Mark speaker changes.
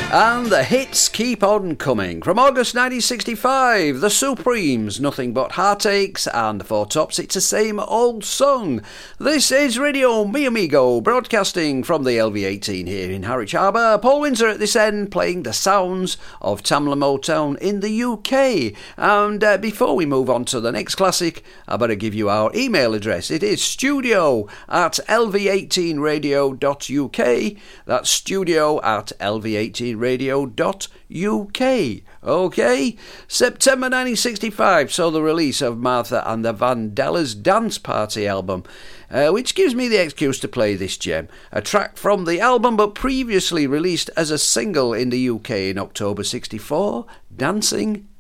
Speaker 1: And the hits keep on coming. From August 1965, The Supremes, Nothing But Heartaches, and Four Tops, It's the Same Old Song. This is Radio Mi Amigo, broadcasting from the LV18 here in Harwich Harbour. Paul Windsor at this end, playing the sounds of Tamla Motown in the UK. And before we move on to the next classic, I better give you our email address. It is studio@lv18radio.uk. That's studio@lv18radio.uk. Okay, September 1965 saw the release of Martha and the Vandellas Dance Party album, which gives me the excuse to play this gem, a track from the album but previously released as a single in the UK in October 64, Dancing